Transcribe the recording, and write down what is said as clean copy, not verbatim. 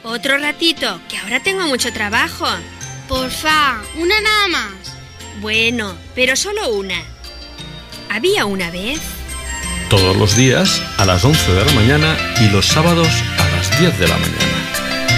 Otro ratito, que ahora tengo mucho trabajo. Porfa, una nada más. Bueno, pero solo una. Había una vez... Todos los días a las 11 de la mañana y los sábados a las 10 de la mañana.